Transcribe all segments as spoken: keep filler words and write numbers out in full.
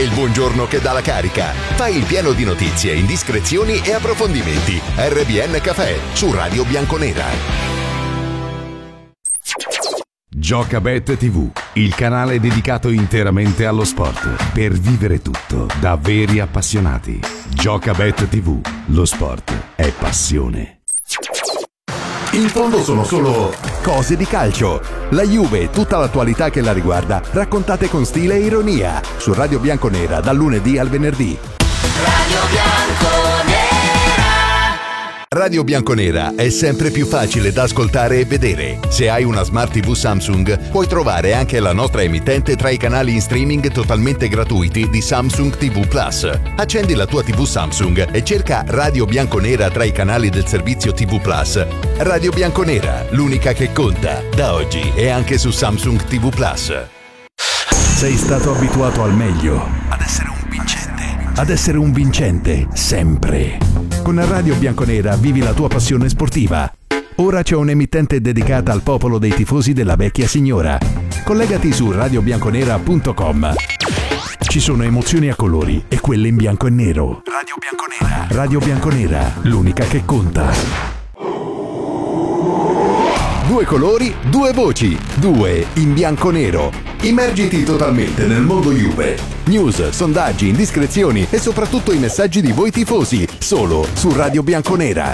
Il buongiorno che dà la carica. Fai il pieno di notizie, indiscrezioni e approfondimenti. R B N Café su Radio Bianconera. Giocabet tivù, il canale dedicato interamente allo sport, per vivere tutto da veri appassionati. Giocabet tivù, lo sport è passione. In fondo sono solo cose di calcio. La Juve e tutta l'attualità che la riguarda, raccontate con stile e ironia, su Radio Bianconera dal lunedì al venerdì. Radio Bianconera. Radio Bianconera è sempre più facile da ascoltare e vedere. Se hai una Smart tivù Samsung, puoi trovare anche la nostra emittente tra i canali in streaming totalmente gratuiti di Samsung tivù Plus. Accendi la tua tivù Samsung e cerca Radio Bianconera tra i canali del servizio tivù Plus. Radio Bianconera, l'unica che conta, da oggi e anche su Samsung tivù Plus. Sei stato abituato al meglio, ad essere un vincente, ad essere un vincente, sempre. Con Radio Bianconera vivi la tua passione sportiva. Ora c'è un'emittente dedicata al popolo dei tifosi della vecchia signora. Collegati su radio bianconera punto com. Ci sono emozioni a colori e quelle in bianco e nero. Radio Bianconera. Radio Bianconera, l'unica che conta. Due colori, due voci, due in bianco-nero. Immergiti totalmente nel mondo Juve. News, sondaggi, indiscrezioni e soprattutto i messaggi di voi tifosi, solo su Radio Bianconera.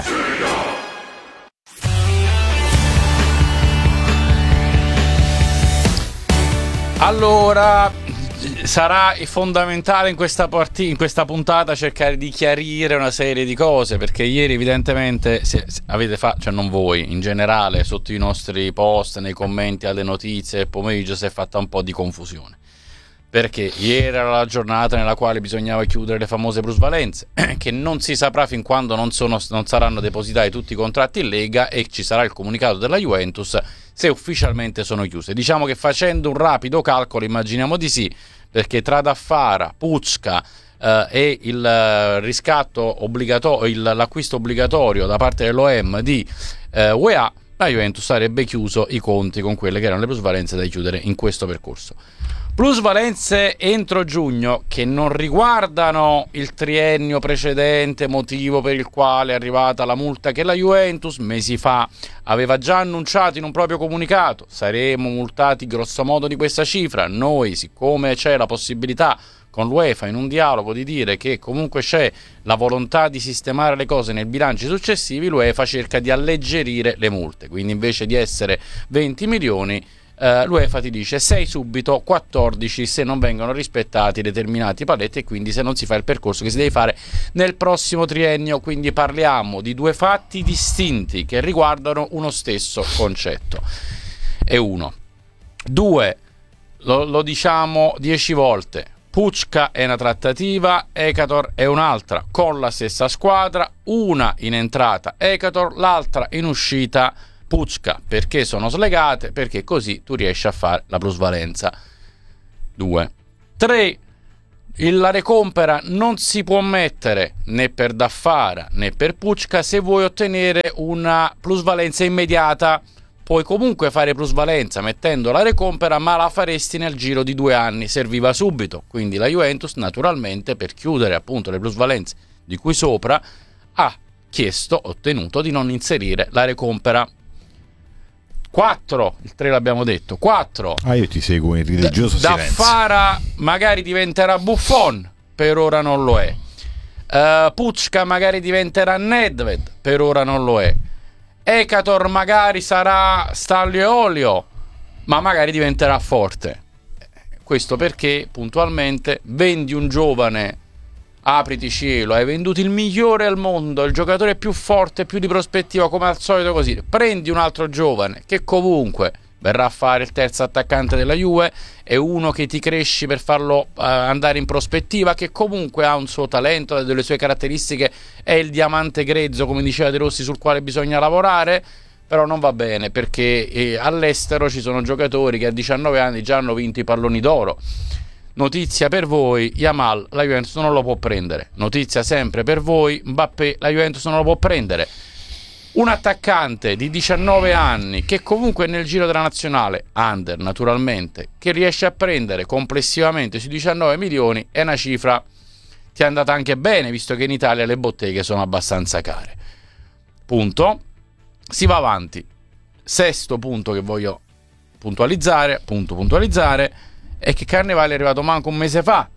Allora, sarà fondamentale in questa, part- in questa puntata cercare di chiarire una serie di cose, perché ieri evidentemente se, se avete fatto, cioè non voi, in generale sotto i nostri post, nei commenti alle notizie del pomeriggio si è fatta un po' di confusione, perché ieri era la giornata nella quale bisognava chiudere le famose plusvalenze che non si saprà fin quando non, sono, non saranno depositati tutti i contratti in Lega e ci sarà il comunicato della Juventus se ufficialmente sono chiuse. Diciamo che facendo un rapido calcolo immaginiamo di sì, perché tra Daffara, Pucca eh, e il eh, riscatto obbligatorio, l'acquisto obbligatorio da parte dell'O M di eh, U E A, la Juventus avrebbe chiuso i conti con quelle che erano le plusvalenze da chiudere in questo percorso. Plusvalenze entro giugno che non riguardano il triennio precedente, motivo per il quale è arrivata la multa che la Juventus mesi fa aveva già annunciato in un proprio comunicato: saremo multati grossomodo di questa cifra. Noi, siccome c'è la possibilità con l'UEFA in un dialogo di dire che comunque c'è la volontà di sistemare le cose nei bilanci successivi, l'UEFA cerca di alleggerire le multe, quindi invece di essere venti milioni Uh, l'UEFA ti dice sei subito, quattordici se non vengono rispettati determinati paletti e quindi se non si fa il percorso che si deve fare nel prossimo triennio. Quindi parliamo di due fatti distinti che riguardano uno stesso concetto. E uno. Due, lo, lo diciamo dieci volte, Pucca è una trattativa, Ekator è un'altra, con la stessa squadra, una in entrata Ekator, l'altra in uscita Pucca, perché sono slegate, perché così tu riesci a fare la plusvalenza. Due. Tre. La recompera non si può mettere né per Daffara né per Pucca se vuoi ottenere una plusvalenza immediata. Puoi comunque fare plusvalenza mettendo la recompera, ma la faresti nel giro di due anni, serviva subito. Quindi la Juventus naturalmente, per chiudere appunto le plusvalenze di cui sopra, ha chiesto, ottenuto di non inserire la recompera. quattro, il tre l'abbiamo detto. quattro. Ah, io ti seguo in religioso da, silenzio. Daffara magari diventerà Buffon, per ora non lo è. Uh, Pucca magari diventerà Nedved, per ora non lo è. Ekator magari sarà Stanlio Olio, ma magari diventerà forte. Questo perché puntualmente vendi un giovane, apriti cielo, hai venduto il migliore al mondo, il giocatore più forte, più di prospettiva, come al solito così. Prendi un altro giovane che comunque verrà a fare il terzo attaccante della Juve, è uno che ti cresci per farlo uh, andare in prospettiva, che comunque ha un suo talento, ha delle sue caratteristiche, è il diamante grezzo, come diceva De Rossi, sul quale bisogna lavorare. Però non va bene, perché eh, all'estero ci sono giocatori che a diciannove anni già hanno vinto i palloni d'oro. Notizia per voi, Yamal la Juventus non lo può prendere. Notizia sempre per voi, Mbappé la Juventus non lo può prendere. un attaccante di diciannove anni che comunque nel giro della nazionale, under naturalmente, che riesce a prendere complessivamente sui diciannove milioni, è una cifra ti è andata anche bene, visto che in Italia le botteghe sono abbastanza care. Punto. Si va avanti. Sesto punto che voglio puntualizzare, punto puntualizzare, è che Carnevale è arrivato manco un mese fa.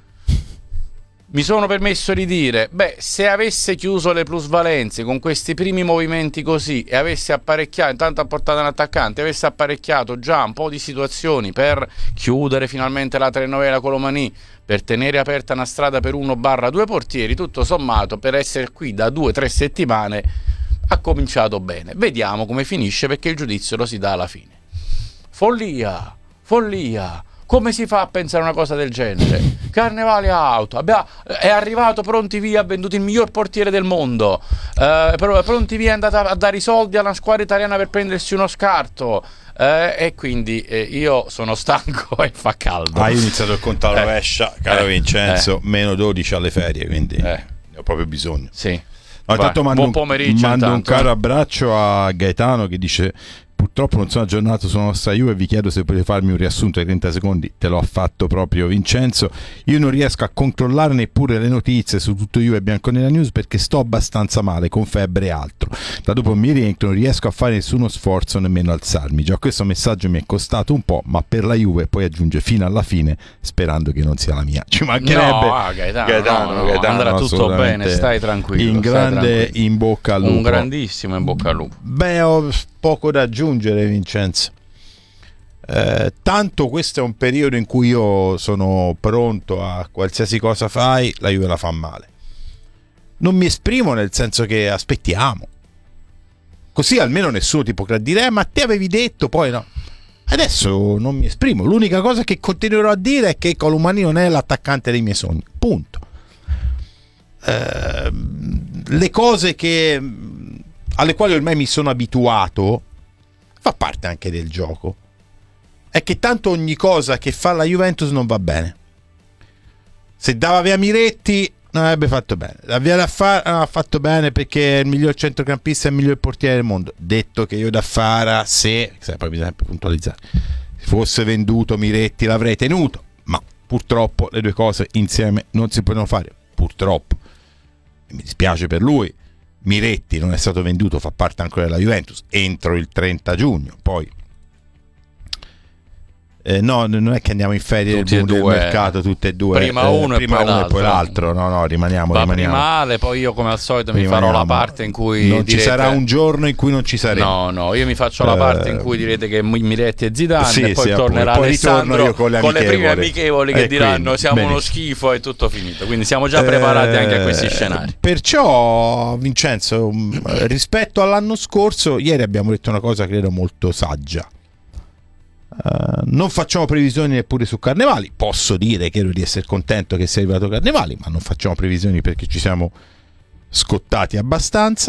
Mi sono permesso di dire, beh, se avesse chiuso le plusvalenze con questi primi movimenti così e avesse apparecchiato, intanto ha portato un attaccante, avesse apparecchiato già un po' di situazioni per chiudere finalmente la telenovela Colomani, per tenere aperta una strada per uno barra due portieri, tutto sommato, per essere qui da due o tre settimane, ha cominciato bene. Vediamo come finisce, perché il giudizio lo si dà alla fine. Follia, follia. Come si fa a pensare una cosa del genere? Carnevale auto, abbiamo, è arrivato pronti via, ha venduto il miglior portiere del mondo, eh, pronti via è andata a dare i soldi alla squadra italiana per prendersi uno scarto, eh, e quindi eh, io sono stanco e fa caldo. Hai iniziato il conto alla rovescia, eh, caro eh, Vincenzo, eh. meno dodici alle ferie, quindi eh. ne ho proprio bisogno. Sì. No, intanto mando, buon pomeriggio, mando intanto. un caro abbraccio a Gaetano che dice: purtroppo non sono aggiornato sulla nostra Juve, vi chiedo se potete farmi un riassunto di trenta secondi. Te l'ho fatto proprio Vincenzo. Io non riesco a controllare neppure le notizie su tutto Juve Bianconera News perché sto abbastanza male, con febbre e altro. Da dopo mi rientro, non riesco a fare nessuno sforzo, nemmeno alzarmi. Già questo messaggio mi è costato un po', ma per la Juve poi aggiunge fino alla fine, sperando che non sia la mia. Ci mancherebbe. No, ah, Gaetano, Gaetano, no, no, Gaetano, andrà tutto bene, stai tranquillo. In grande stai tranquillo. In bocca al lupo. Un grandissimo in bocca al lupo. Beh, ho poco da aggiungere, Vincenzo. Eh, tanto questo è un periodo in cui io sono pronto a qualsiasi cosa fai, la Juve la fa male. Non mi esprimo, nel senso che aspettiamo. Così almeno nessuno ti potrà dire: eh, ma te avevi detto, poi no. Adesso non mi esprimo. L'unica cosa che continuerò a dire è che Colomani non è l'attaccante dei miei sogni. Punto. Eh, le cose che alle quali ormai mi sono abituato, fa parte anche del gioco, è che tanto ogni cosa che fa la Juventus non va bene. Se dava via Miretti non avrebbe fatto bene, la via da fare non ha fatto bene perché è il miglior centrocampista e il miglior portiere del mondo. Detto che io da Fara, se poi bisogna sempre puntualizzare, se fosse venduto Miretti l'avrei tenuto, ma purtroppo le due cose insieme non si possono fare, purtroppo. E mi dispiace per lui. Miretti non è stato venduto, fa parte ancora della Juventus entro il trenta giugno. Poi eh, no, non è che andiamo in ferie tutti del, e due, del mercato tutte e due, prima eh, uno, prima e, poi uno e poi l'altro. No, no, rimaniamo, Va rimaniamo. prima Ale, poi io come al solito mi Rimaniamo. farò la parte in cui non direte... ci sarà un giorno in cui non ci saremo. No, no, io mi faccio la parte in cui direte che Miretti e Zidane, sì, e poi sì, tornerà poi Alessandro io con le, con le prime amichevoli che e diranno quindi, siamo bene. uno schifo e tutto finito. Quindi siamo già preparati eh, anche a questi scenari. Perciò, Vincenzo, rispetto all'anno scorso, ieri abbiamo detto una cosa credo molto saggia. Uh, non facciamo previsioni neppure su Carnevali. Posso dire che ero di essere contento che sia arrivato Carnevali, ma non facciamo previsioni perché ci siamo scottati abbastanza.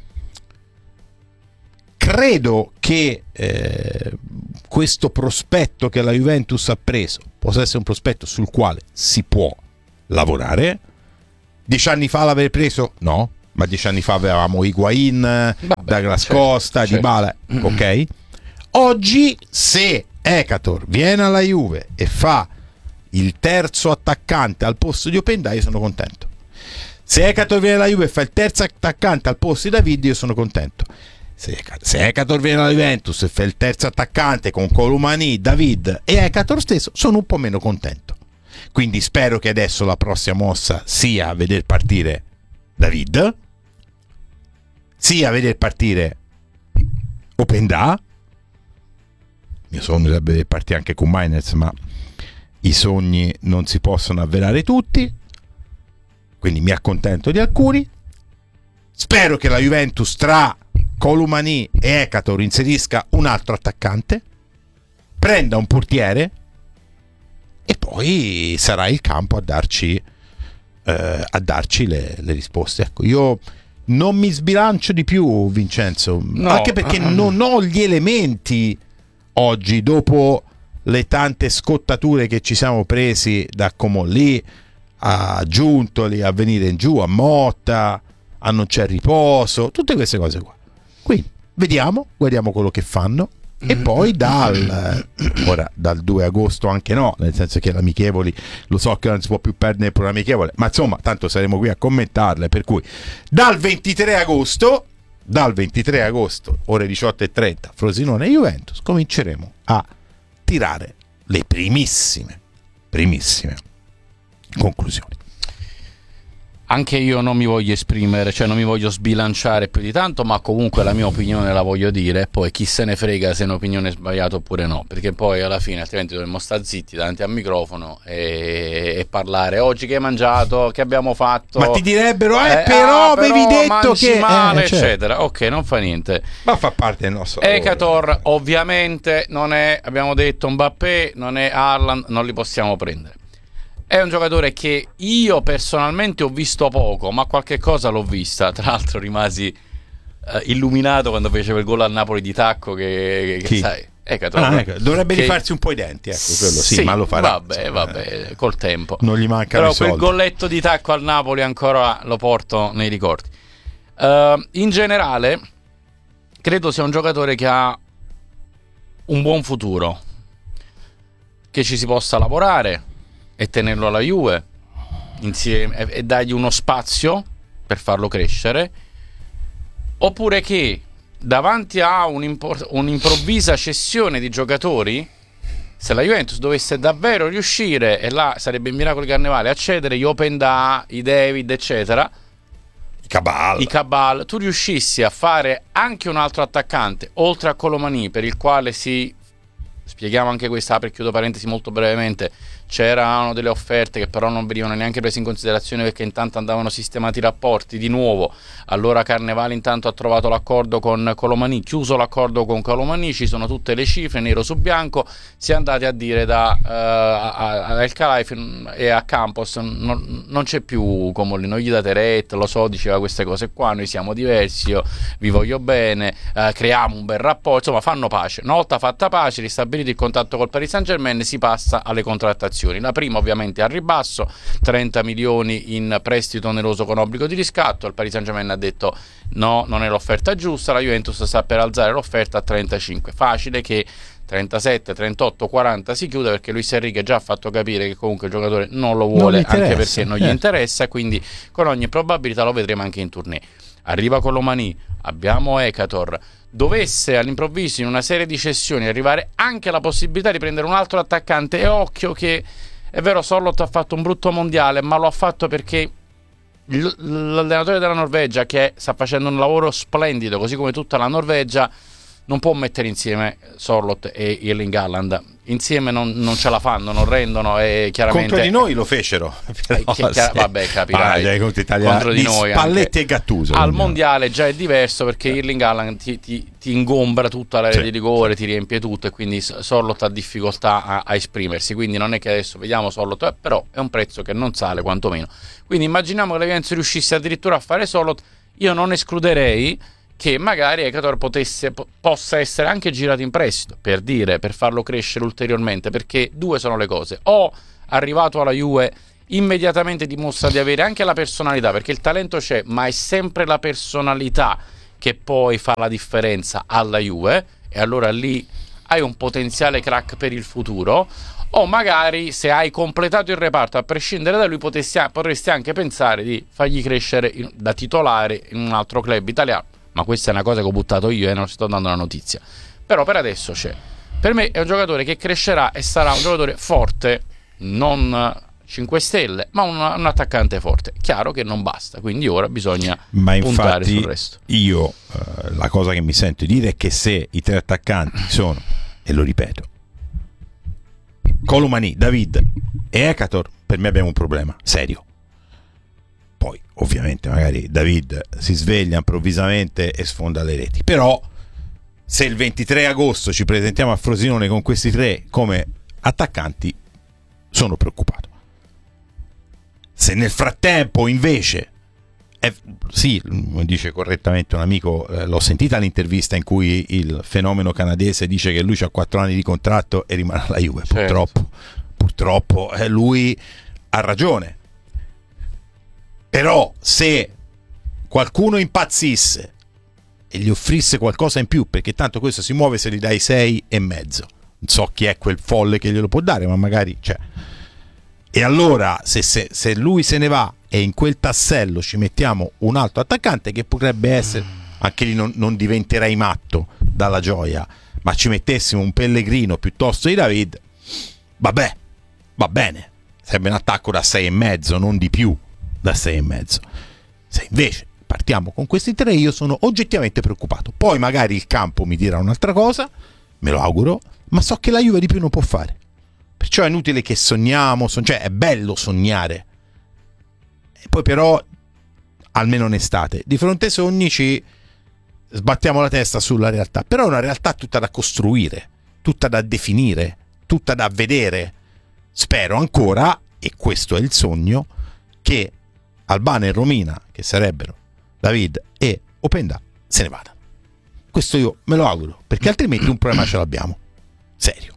Credo che eh, questo prospetto che la Juventus ha preso possa essere un prospetto sul quale si può lavorare. Dieci anni fa l'aver preso? No, ma dieci anni fa avevamo Higuain, Vabbè, Douglas certo, Costa, certo. Dybala, ok? Oggi se Ekator viene alla Juve e fa il terzo attaccante al posto di Openda, io sono contento. Se Ekator viene alla Juve e fa il terzo attaccante al posto di David, io sono contento. Se, se Ekator viene alla Juventus e fa il terzo attaccante con Colomani, David e Ekator stesso, sono un po' meno contento. Quindi spero che adesso la prossima mossa sia vedere partire David, sia vedere partire Openda. Mio sogno sarebbe partire anche con Mainz, ma i sogni non si possono avverare tutti, quindi mi accontento di alcuni. Spero che la Juventus tra Colomani e Ekator inserisca un altro attaccante, prenda un portiere e poi sarà il campo a darci eh, a darci le, le risposte. Ecco, io non mi sbilancio di più, Vincenzo, no. Anche perché non ho gli elementi oggi, dopo le tante scottature che ci siamo presi da Comolli a Giuntoli, a venire in giù, a Motta, a non c'è riposo, tutte queste cose qua. Quindi vediamo, guardiamo quello che fanno. E poi dal ora dal due agosto anche no, nel senso che l'amichevoli, lo so che non si può più perdere per l'amichevole, ma insomma tanto saremo qui a commentarle, per cui dal ventitré agosto dal ventitré agosto ore diciotto e trenta Frosinone e Juventus cominceremo a tirare le primissime primissime conclusioni. Anche io non mi voglio esprimere, cioè non mi voglio sbilanciare più di tanto, ma comunque la mia opinione la voglio dire, poi chi se ne frega se è un'opinione sbagliata oppure no, perché poi alla fine altrimenti dovremmo stare zitti davanti al microfono e, e parlare oggi che hai mangiato, che abbiamo fatto. Ma ti direbbero, eh, eh però ah, avevi però detto che... male, eh, certo. eccetera. Ok, non fa niente. Ma fa parte del nostro Ekator lavoro. ovviamente non è, abbiamo detto, Mbappé, non è Haaland, non li possiamo prendere. È un giocatore che io personalmente ho visto poco, ma qualche cosa l'ho vista. Tra l'altro rimasi eh, illuminato quando faceva il gol al Napoli di tacco che, che sai, Ekator, ah, ecco. Dovrebbe che... rifarsi un po' i denti, ecco, quello sì, sì, ma lo farà. Vabbè, insomma, vabbè, col tempo. Non gli mancano Però i soldi. quel golletto di tacco al Napoli ancora lo porto nei ricordi. Uh, in generale, credo sia un giocatore che ha un buon futuro, che ci si possa lavorare e tenerlo alla Juve insieme e, e dargli uno spazio per farlo crescere, oppure che davanti a un'impor- un'improvvisa cessione di giocatori, se la Juventus dovesse davvero riuscire, e là sarebbe il miracolo di Carnevale, a cedere gli Openda, i David eccetera, i Cabal. i Cabal, tu riuscissi a fare anche un altro attaccante oltre a Colomani, per il quale si, spieghiamo anche questa, apro e chiudo parentesi molto brevemente, c'erano delle offerte che però non venivano neanche prese in considerazione perché intanto andavano sistemati i rapporti di nuovo. Allora Carnevale intanto ha trovato l'accordo con Colomani, chiuso l'accordo con Colomani, ci sono tutte le cifre nero su bianco, si è andati a dire da uh, a, a El Khelaifi e a Campos non, non c'è più Comolli, non gli date retta, lo so, diceva queste cose qua, noi siamo diversi, io vi voglio bene, uh, creiamo un bel rapporto, insomma fanno pace. Una volta fatta pace, ristabilito il contatto col Paris Saint-Germain, si passa alle contrattazioni. La prima ovviamente al ribasso, trenta milioni in prestito oneroso con obbligo di riscatto. Il Paris Saint-Germain ha detto no, non è l'offerta giusta, la Juventus sta per alzare l'offerta a trentacinque. Facile che trentasette, trentotto, quaranta si chiude, perché Luis Enrique già ha fatto capire che comunque il giocatore non lo vuole, non anche perché non gli eh. interessa, quindi con ogni probabilità lo vedremo anche in tournée. Arriva Colomani, abbiamo Ekator. Dovesse all'improvviso in una serie di cessioni arrivare anche la possibilità di prendere un altro attaccante, e occhio che è vero Sorloth ha fatto un brutto mondiale, ma lo ha fatto perché l- l'allenatore della Norvegia, che sta facendo un lavoro splendido così come tutta la Norvegia, non può mettere insieme Sorloth e Erling Haaland. Insieme non, non ce la fanno, non rendono, e chiaramente contro di noi lo fecero. Però, eh, chiar- sì. Vabbè, capirai. Ah, contro, Italia, contro di noi Spalletti anche. e Gattuso. Al mondiale già è diverso, perché Erling Haaland ti, ti, ti ingombra tutta l'area sì, di rigore, sì. ti riempie tutto, e quindi Sorloth ha difficoltà a, a esprimersi. Quindi non è che adesso vediamo Sorloth, eh, però è un prezzo che non sale quantomeno. Quindi immaginiamo che la Juventus riuscisse addirittura a fare Sorloth. Io non escluderei che magari Ekator potesse, po- possa essere anche girato in prestito, per dire, per farlo crescere ulteriormente, perché due sono le cose: o arrivato alla Juve immediatamente dimostra di avere anche la personalità, perché il talento c'è, ma è sempre la personalità che poi fa la differenza alla Juve, e allora lì hai un potenziale crack per il futuro. O magari, se hai completato il reparto a prescindere da lui, potessi, potresti anche pensare di fargli crescere in, da titolare in un altro club italiano. Ma questa è una cosa che ho buttato io e eh, non sto dando la notizia. Però per adesso c'è. Per me è un giocatore che crescerà e sarà un giocatore forte, non cinque stelle, ma un, un attaccante forte. Chiaro che non basta, quindi ora bisogna ma puntare infatti sul resto. Io eh, la cosa che mi sento di dire è che se i tre attaccanti sono, e lo ripeto, Colomani, David e Ekator, per me abbiamo un problema serio. Poi ovviamente magari David si sveglia improvvisamente e sfonda le reti, però se il ventitré agosto ci presentiamo a Frosinone con questi tre come attaccanti, sono preoccupato. Se nel frattempo invece eh, sì, dice correttamente un amico, eh, l'ho sentita l'intervista in cui il fenomeno canadese dice che lui ha quattro anni di contratto e rimane alla Juve. Certo. Purtroppo, purtroppo eh, lui ha ragione. Però se qualcuno impazzisse e gli offrisse qualcosa in più, perché tanto questo si muove se gli dai sei e mezzo. Non so chi è quel folle che glielo può dare, ma magari c'è. E allora se, se, se lui se ne va e in quel tassello ci mettiamo un altro attaccante che potrebbe essere, anche lì non, non diventerei matto dalla gioia, ma ci mettessimo un Pellegrino piuttosto di David, vabbè, va bene, sarebbe un attacco da sei e mezzo, non di più da sei e mezzo. Se invece partiamo con questi tre, io sono oggettivamente preoccupato. Poi magari il campo mi dirà un'altra cosa, me lo auguro, ma so che la Juve di più non può fare. Perciò è inutile che sogniamo, son- cioè è bello sognare. E poi però, almeno in estate, di fronte ai sogni ci sbattiamo la testa sulla realtà. Però è una realtà tutta da costruire, tutta da definire, tutta da vedere. Spero ancora, e questo è il sogno, che Albano e Romina, che sarebbero David e Openda, se ne vadano. Questo io me lo auguro, perché altrimenti un problema ce l'abbiamo. Serio.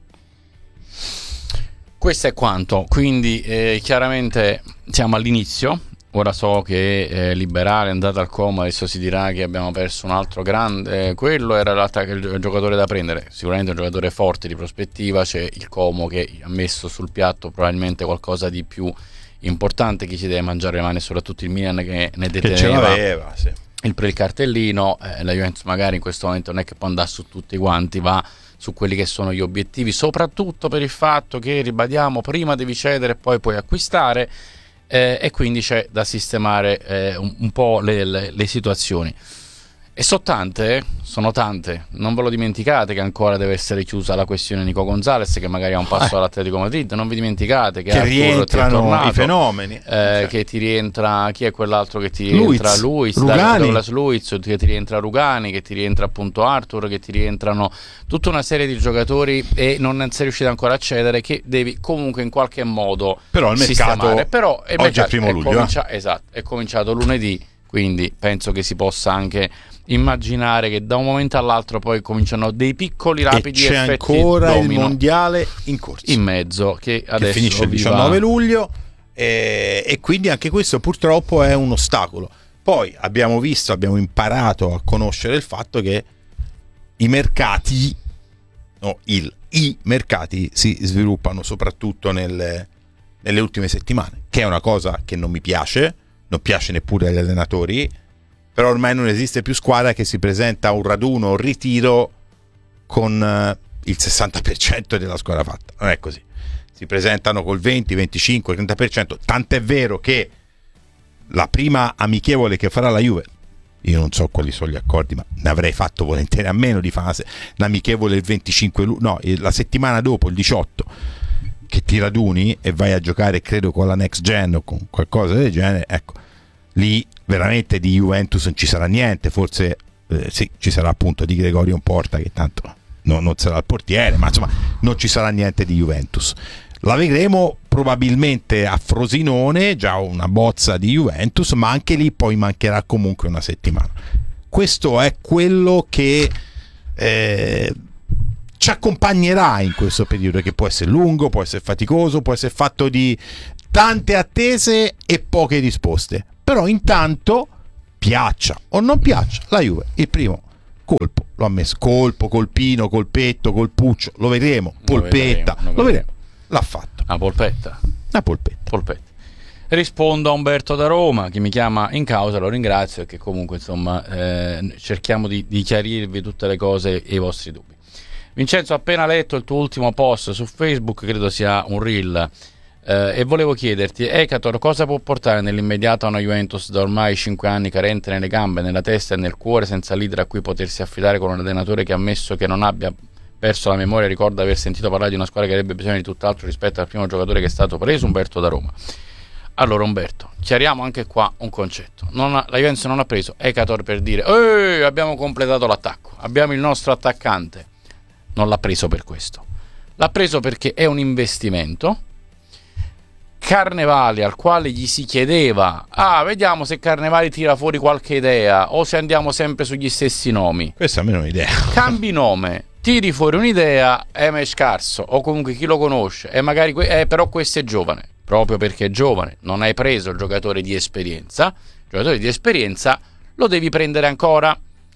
Questo è quanto, quindi eh, chiaramente siamo all'inizio. Ora so che eh, Liberale è andato al Como, adesso si dirà che abbiamo perso un altro grande, eh, quello era in realtà il giocatore da prendere, sicuramente un giocatore forte di prospettiva. C'è il Como che ha messo sul piatto probabilmente qualcosa di più importante. Chi si deve mangiare le mani, soprattutto il Milan che ne deteneva, che ce l'aveva, sì. il, il cartellino. eh, la Juventus magari in questo momento non è che può andare su tutti quanti, va su quelli che sono gli obiettivi, soprattutto per il fatto che, ribadiamo, prima devi cedere e poi puoi acquistare, eh, e quindi c'è da sistemare eh, un, un po' le, le, le situazioni. E sono tante, eh? sono tante, non ve lo dimenticate che ancora deve essere chiusa la questione Nico Gonzalez, che magari ha un passo eh. all'Atletico Madrid. Non vi dimenticate che, che Arthur rientrano tornato, i fenomeni, eh, cioè. che ti rientra, chi è quell'altro che ti rientra? Luiz, Douglas Luiz, che ti rientra Rugani, che ti rientra appunto Arthur, che ti rientrano tutta una serie di giocatori, e non sei riuscito ancora a cedere, che devi comunque in qualche modo però il mercato sistemare. Però il oggi mercato è primo luglio, è comincia- eh? esatto, è cominciato lunedì, quindi penso che si possa anche immaginare che da un momento all'altro poi cominciano dei piccoli rapidi e c'è effetti ancora domino il mondiale in corso in mezzo che adesso che finisce il diciannove luglio, e, e quindi anche questo purtroppo è un ostacolo. Poi abbiamo visto, abbiamo imparato a conoscere il fatto che i mercati no, il, i mercati si sviluppano soprattutto nelle, nelle ultime settimane, che è una cosa che non mi piace, non piace neppure agli allenatori. Però ormai non esiste più squadra che si presenta a un raduno o un ritiro con uh, il sessanta per cento della squadra fatta. Non è così. Si presentano col venti, venticinque, trenta per cento. Tant'è vero che la prima amichevole che farà la Juve, io non so quali sono gli accordi, ma ne avrei fatto volentieri a meno di fase, l'amichevole il venticinque luglio, no, la settimana dopo, il diciotto, che ti raduni e vai a giocare, credo, con la Next Gen o con qualcosa del genere, ecco, lì veramente di Juventus non ci sarà niente. Forse eh, sì, ci sarà appunto di Gregorio Porta, che tanto no, non sarà il portiere, ma insomma non ci sarà niente di Juventus. La vedremo probabilmente a Frosinone, già una bozza di Juventus, ma anche lì poi mancherà comunque una settimana. Questo è quello che eh, ci accompagnerà in questo periodo, che può essere lungo, può essere faticoso, può essere fatto di tante attese e poche risposte. Però intanto, piaccia o non piaccia, la Juve il primo colpo lo ha messo, colpo, colpino, colpetto, colpuccio, lo vedremo, polpetta, lo vedremo, lo vedremo. L'ha fatto. La polpetta. La polpetta. polpetta. Rispondo a Umberto da Roma, che mi chiama in causa, lo ringrazio, e che comunque insomma eh, cerchiamo di, di chiarirvi tutte le cose e i vostri dubbi. Vincenzo, ho appena letto il tuo ultimo post su Facebook, credo sia un reel, Uh, e volevo chiederti, Ekator, cosa può portare nell'immediato a una Juventus da ormai cinque anni carente nelle gambe, nella testa e nel cuore, senza leader a cui potersi affidare, con un allenatore che ha ammesso che non abbia perso la memoria, ricorda aver sentito parlare di una squadra che avrebbe bisogno di tutt'altro rispetto al primo giocatore che è stato preso, Umberto da Roma. Allora Umberto, chiariamo anche qua un concetto. Non ha, la Juventus non ha preso Ekator per dire ehi, abbiamo completato l'attacco, abbiamo il nostro attaccante. Non l'ha preso per questo, l'ha preso perché è un investimento. Carnevali, al quale gli si chiedeva ah vediamo se Carnevali tira fuori qualche idea o se andiamo sempre sugli stessi nomi. Questa è almeno un'idea. Cambi nome, tiri fuori un'idea, è mai scarso, o comunque chi lo conosce, e magari que- eh, però questo è giovane. Proprio perché è giovane non hai preso il giocatore di esperienza. Il giocatore di esperienza lo devi prendere ancora.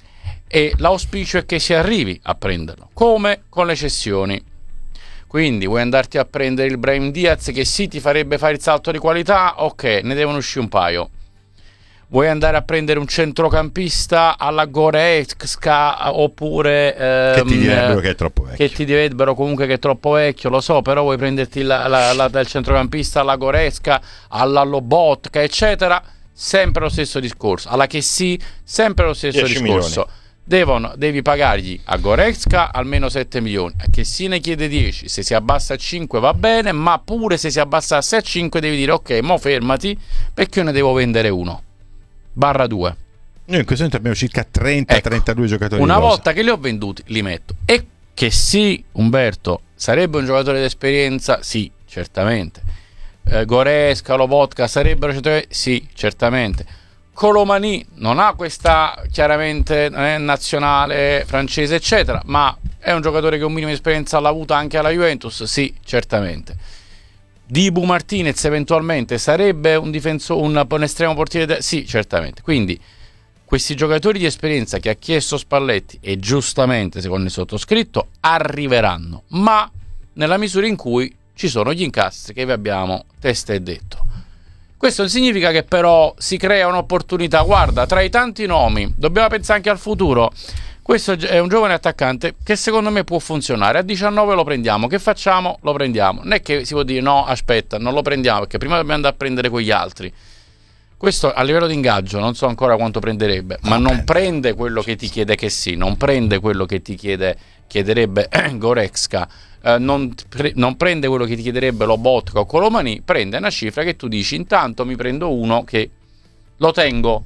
e l'auspicio è che si arrivi a prenderlo, come con le cessioni. Quindi vuoi andarti a prendere il Brahim Diaz che sì ti farebbe fare il salto di qualità, ok, ne devono uscire un paio. Vuoi andare a prendere un centrocampista alla Goretzka oppure ehm, che ti direbbero che è troppo vecchio, che ti direbbero comunque che è troppo vecchio, lo so, però vuoi prenderti la, la, la, il centrocampista alla Goretzka, alla Lobotka eccetera, sempre lo stesso discorso, alla che sì, sempre lo stesso discorso. Devono, devi pagargli a Goretzka almeno sette milioni, a che si ne chiede dieci, se si abbassa a cinque va bene, ma pure se si abbassasse a cinque devi dire ok, mo fermati perché io ne devo vendere uno barra due. Noi in questo momento abbiamo circa trenta trentadue ecco, giocatori. Una volta che li ho venduti li metto. E che sì, Umberto, sarebbe un giocatore d'esperienza? Sì, certamente. eh, Goretzka, Lobotka sarebbero giocatori? Sì, certamente. Colomani non ha questa chiaramente eh, nazionale francese eccetera, ma è un giocatore che un minimo di esperienza l'ha avuta anche alla Juventus? Sì, certamente. Dibu Martinez eventualmente sarebbe un difensore, un, un estremo portiere? De- sì, certamente. Quindi questi giocatori di esperienza che ha chiesto Spalletti, e giustamente secondo il sottoscritto, arriveranno, ma nella misura in cui ci sono gli incastri che vi abbiamo testé e detto. Questo non significa che però si crea un'opportunità. Guarda, tra i tanti nomi dobbiamo pensare anche al futuro. Questo è un giovane attaccante che secondo me può funzionare. A diciannove lo prendiamo. Che facciamo? Lo prendiamo. Non è che si può dire no, aspetta, non lo prendiamo perché prima dobbiamo andare a prendere quegli altri. Questo a livello di ingaggio non so ancora quanto prenderebbe, ma non prende quello che ti chiede che sì, non prende quello che ti chiede chiederebbe Goretzka, eh, non, pre- non prende quello che ti chiederebbe Lobotka o Colomani, prende una cifra che tu dici intanto mi prendo uno che lo tengo.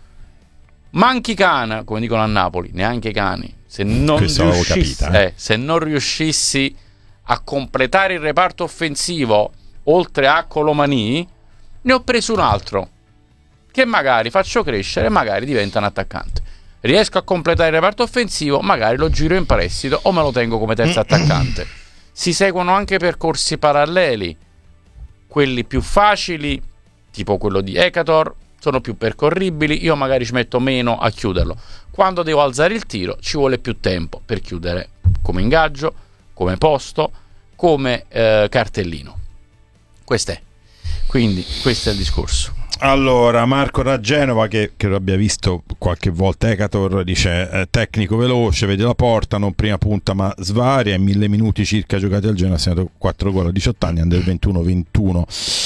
Manchi Cana, come dicono a Napoli, neanche cani. Se non, riuscissi, capita, eh. Eh, se non riuscissi a completare il reparto offensivo, oltre a Colomani, ne ho preso un altro che magari faccio crescere e magari diventa un attaccante. Riesco a completare il reparto offensivo, magari lo giro in prestito o me lo tengo come terzo attaccante. Si seguono anche percorsi paralleli. Quelli più facili, tipo quello di Ekator, sono più percorribili, io magari ci metto meno a chiuderlo. Quando devo alzare il tiro ci vuole più tempo per chiudere, come ingaggio, come posto, come eh, cartellino. Questo è. Quindi questo è il discorso. Allora, Marco da Genova, che, che lo abbia visto qualche volta, Ekator dice eh, tecnico veloce, vede la porta, non prima punta ma svaria, in mille minuti circa giocati al Genoa ha segnato quattro gol a diciotto anni, under ventuno ventuno,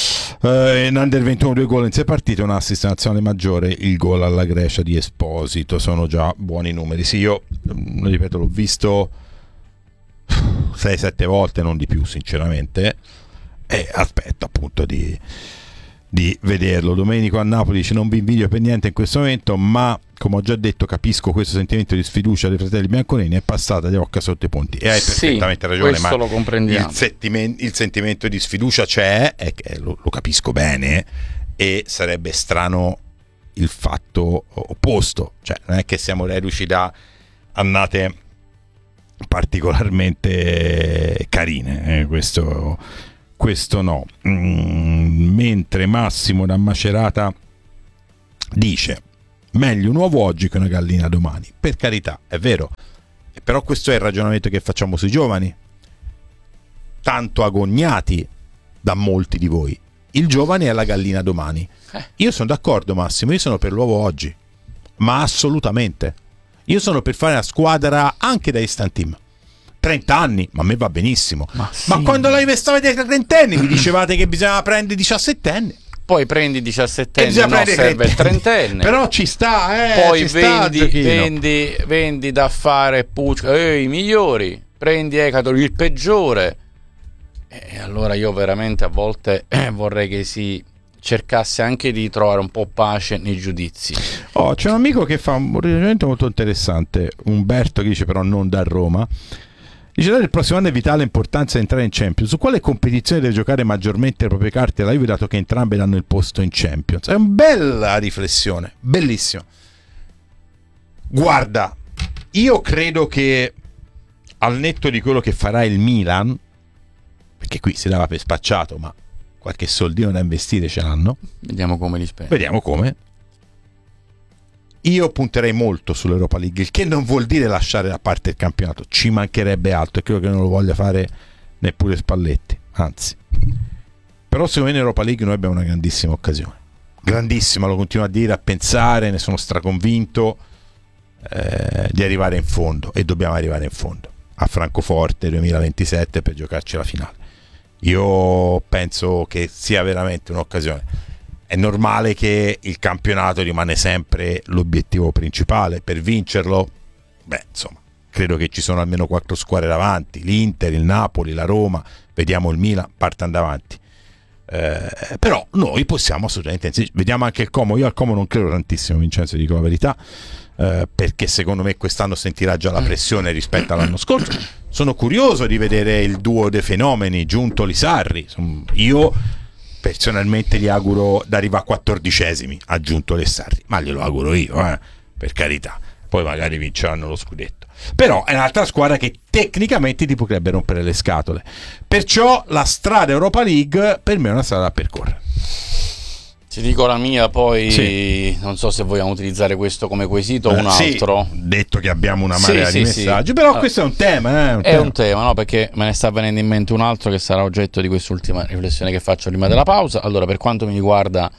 eh, in under ventuno due gol in sei partite, un assist nazionale maggiore, il gol alla Grecia di Esposito, sono già buoni numeri. Sì, io ripeto, l'ho visto sei sette volte, non di più sinceramente, e aspetto appunto di di vederlo. Domenico a Napoli dice non vi invidio per niente in questo momento, ma come ho già detto capisco questo sentimento di sfiducia dei fratelli bianconeri, è passata di occa sotto i ponti e hai sì, perfettamente ragione, ma lo comprendiamo. Il, sentime- il sentimento di sfiducia c'è, e lo, lo capisco bene, e sarebbe strano il fatto opposto, cioè non è che siamo reduci da annate particolarmente carine, eh, questo Questo no. Mm, mentre Massimo da Macerata dice meglio un uovo oggi che una gallina domani. Per carità, è vero, però questo è il ragionamento che facciamo sui giovani, tanto agognati da molti di voi. Il giovane è la gallina domani. Io sono d'accordo, Massimo, io sono per l'uovo oggi, ma assolutamente. Io sono per fare una squadra anche da instant team. trenta anni, ma a me va benissimo. Ma, sì. Ma quando la Juve stava dei trentenni mi dicevate che bisognava prendere diciassettenni. Poi prendi diciassettenni, no, serve il trentenne. Però ci sta, eh. Poi ci vendi, sta vendi, vendi da fare Pucca, eh, i migliori. Prendi Ekator, il peggiore. E allora io veramente a volte eh, vorrei che si cercasse anche di trovare un po' pace nei giudizi. Oh, c'è un amico che fa un ragionamento molto interessante, Umberto, che dice però non da Roma. Dice il prossimo anno è vitale importanza di entrare in Champions. Su quale competizione deve giocare maggiormente le proprie carte la Juve, dato che entrambe danno il posto in Champions? È una bella riflessione, bellissimo. Guarda, io credo che al netto di quello che farà il Milan, perché qui si dava per spacciato, ma qualche soldino da investire ce l'hanno. Vediamo come li spende. Vediamo come. io punterei molto sull'Europa League, il che non vuol dire lasciare da parte il campionato, ci mancherebbe altro, e credo che non lo voglia fare neppure Spalletti, anzi. Però secondo me in Europa League noi abbiamo una grandissima occasione, grandissima, lo continuo a dire, a pensare, ne sono straconvinto, eh, di arrivare in fondo, e dobbiamo arrivare in fondo a Francoforte duemilaventisette per giocarci la finale. Io penso che sia veramente un'occasione. È normale che il campionato rimane sempre l'obiettivo principale. Per vincerlo, beh, insomma, credo che ci sono almeno quattro squadre davanti: l'Inter, il Napoli, la Roma, vediamo il Milan, partano davanti. Eh, però noi possiamo assolutamente, vediamo anche il Como. Io al Como non credo tantissimo, Vincenzo, dico la verità, eh, perché secondo me quest'anno sentirà già la pressione rispetto all'anno scorso. Sono curioso di vedere il duo dei fenomeni Giuntoli-Sarri. Io personalmente gli auguro di arrivare a quattordicesimi a Giuntoli e Sarri, ma glielo auguro io, eh, per carità, poi magari vinceranno lo scudetto. Però è un'altra squadra che tecnicamente ti potrebbe rompere le scatole, perciò la strada Europa League per me è una strada da percorrere. Ti dico la mia, poi sì. Non so se vogliamo utilizzare questo come quesito o un eh, altro. Sì, detto che abbiamo una marea sì, di sì, messaggi, sì. però ah, questo è un tema. Eh, un è tema. un tema, no? Perché me ne sta venendo in mente un altro che sarà oggetto di quest'ultima riflessione che faccio prima della pausa. Allora, per quanto mi riguarda,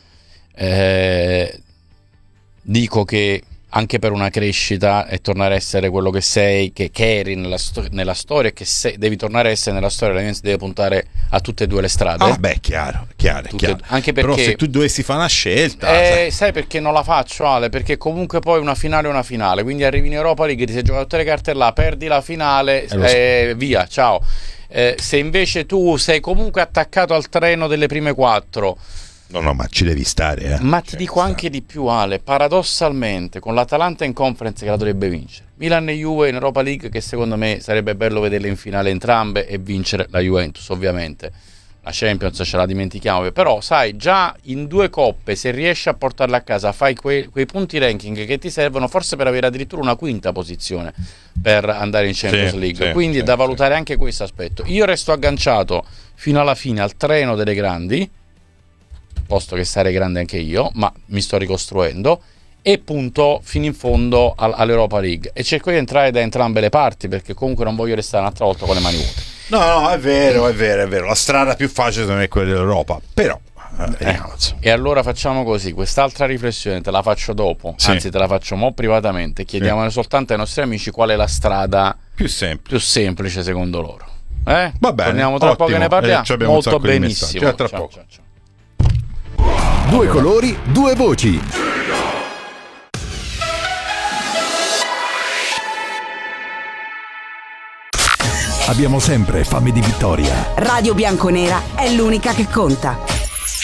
eh, dico che anche per una crescita e tornare a essere quello che sei, che, che eri nella, sto- nella storia, e che sei, devi tornare a essere nella storia, la Juventus deve puntare a tutte e due le strade. Ah, beh, chiaro, chiaro, chiaro. Tutte, anche perché, però se tu dovessi fare una scelta, eh, sai. sai perché non la faccio, Ale? Perché comunque poi una finale è una finale, quindi arrivi in Europa League, ti sei giocato tutte le carte là, perdi la finale, Eh, eh, via, ciao. Eh, se invece tu sei comunque attaccato al treno delle prime quattro, no, no, ma ci devi stare. Eh. ma ti cioè, dico anche di più, Ale, paradossalmente, con l'Atalanta in Conference che la dovrebbe vincere, Milan e Juve in Europa League, che secondo me sarebbe bello vederle in finale entrambe e vincere la Juventus, ovviamente. La Champions ce la dimentichiamo, però sai, già in due coppe, se riesci a portarla a casa, fai quei, quei punti ranking che ti servono forse per avere addirittura una quinta posizione per andare in Champions sì, League, sì, quindi sì, è da valutare sì. anche questo aspetto. Io resto agganciato fino alla fine al treno delle grandi, posto che sarei grande anche io, ma mi sto ricostruendo, e punto fino in fondo all'Europa League, e cerco di entrare da entrambe le parti, perché comunque non voglio restare un'altra volta con le mani vuote. No, no, è vero, è vero, è vero. La strada più facile non è quella dell'Europa, però eh, Eh, e allora facciamo così, quest'altra riflessione te la faccio dopo, sì. anzi te la faccio mo privatamente, chiediamo sì. soltanto ai nostri amici qual è la strada più semplice, più semplice secondo loro. Eh? Va bene, torniamo tra ottimo. poco e ne parliamo. Eh, abbiamo un molto sacco di benissimo. messaggi. A tra ciao, poco. ciao, ciao. Due colori, due voci. Abbiamo sempre fame di vittoria. Radio Bianconera è l'unica che conta.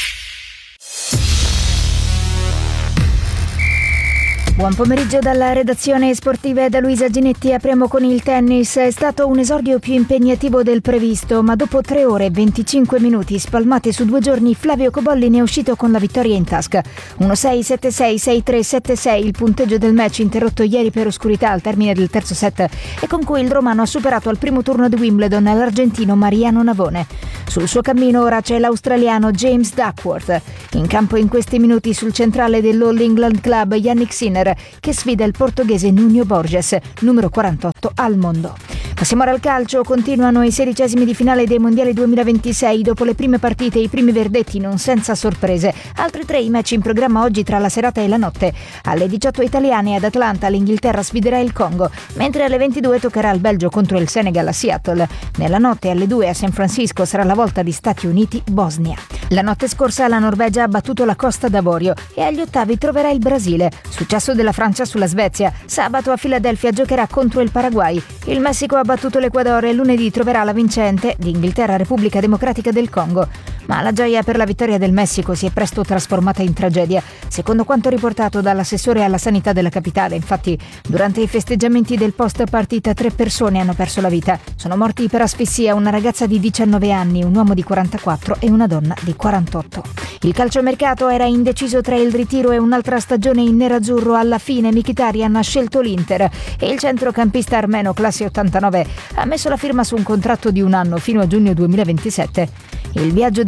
Buon pomeriggio dalla redazione sportiva e da Luisa Ginetti. Apriamo con il tennis. È stato un esordio più impegnativo del previsto, ma dopo tre ore e venticinque minuti spalmati su due giorni, Flavio Cobolli ne è uscito con la vittoria in tasca. uno sei, sette sei, sei tre, sette sei il punteggio del match interrotto ieri per oscurità al termine del terzo set, e con cui il romano ha superato al primo turno di Wimbledon l'argentino Mariano Navone. Sul suo cammino ora c'è l'australiano James Duckworth. In campo in questi minuti sul centrale dell'All England Club Yannick Sinner, che sfida il portoghese Nuno Borges, numero quarantotto al mondo. Passiamo ora al calcio. Continuano i sedicesimi di finale dei mondiali duemilaventisei. Dopo le prime partite, i primi verdetti non senza sorprese. Altri tre i match in programma oggi tra la serata e la notte. Alle diciotto italiane ad Atlanta l'Inghilterra sfiderà il Congo, mentre alle ventidue toccherà il Belgio contro il Senegal a Seattle. Nella notte alle due a San Francisco sarà la volta di Stati Uniti-Bosnia. La notte scorsa la Norvegia ha battuto la Costa d'Avorio e agli ottavi troverà il Brasile. Successo della Francia sulla Svezia. Sabato a Filadelfia giocherà contro il Paraguay. Il Messico ha battuto l'Equador e lunedì troverà la vincente di Inghilterra-Repubblica Democratica del Congo. Ma la gioia per la vittoria del Messico si è presto trasformata in tragedia. Secondo quanto riportato dall'assessore alla sanità della capitale, infatti, durante i festeggiamenti del post partita tre persone hanno perso la vita. Sono morti per asfissia una ragazza di diciannove anni, un uomo di quarantaquattro e una donna di quarantotto. Il calciomercato era indeciso tra il ritiro e un'altra stagione in nerazzurro. Alla fine Mkhitaryan ha scelto l'Inter e il centrocampista armeno classe ottantanove ha messo la firma su un contratto di un anno fino a giugno duemilaventisette. Il viaggio del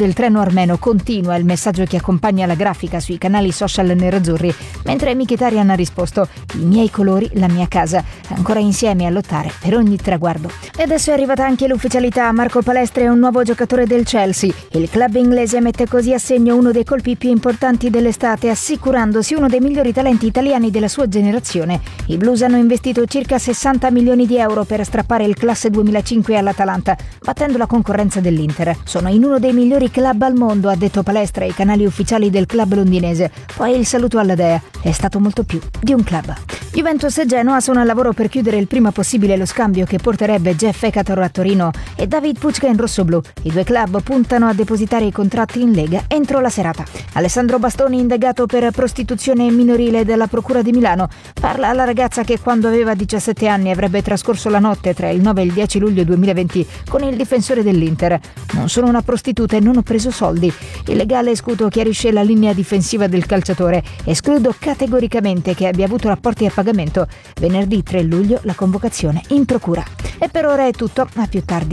del treno armeno, continua il messaggio che accompagna la grafica sui canali social nerazzurri, mentre Mkhitaryan ha risposto: i miei colori, la mia casa, ancora insieme a lottare per ogni traguardo. E adesso è arrivata anche l'ufficialità: Marco Palestra è un nuovo giocatore del Chelsea. Il club inglese mette così a segno uno dei colpi più importanti dell'estate, assicurandosi uno dei migliori talenti italiani della sua generazione. I Blues hanno investito circa sessanta milioni di euro per strappare il classe duemilacinque all'Atalanta, battendo la concorrenza dell'Inter. Sono in uno dei migliori club al mondo, ha detto Palestra ai canali ufficiali del club londinese. Poi il saluto alla dea: è stato molto più di un club. Juventus e Genoa sono al lavoro per chiudere il prima possibile lo scambio che porterebbe Jeff Ekator a Torino e David Pucca in rossoblù. I due club puntano a depositare i contratti in Lega entro la serata. Alessandro Bastoni, indagato per prostituzione minorile dalla Procura di Milano, parla alla ragazza che quando aveva diciassette anni avrebbe trascorso la notte tra il nove e il dieci luglio duemilaventi con il difensore dell'Inter. Non sono una prostituta e non ho preso soldi. Il legale Scuto chiarisce la linea difensiva del calciatore: escludo categoricamente che abbia avuto rapporti a pagamento. Venerdì tre luglio la convocazione in procura. E per ora è tutto, a più tardi.